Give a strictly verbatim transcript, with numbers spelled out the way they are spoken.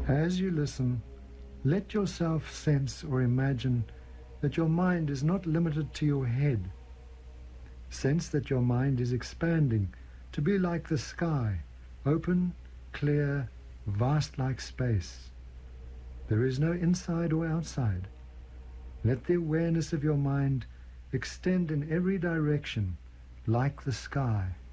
As you listen, let yourself sense or imagine that your mind is not limited to your head. Sense that your mind is expanding to be like the sky, open, clear, vast like space. There is no inside or outside. Let the awareness of your mind extend in every direction like the sky.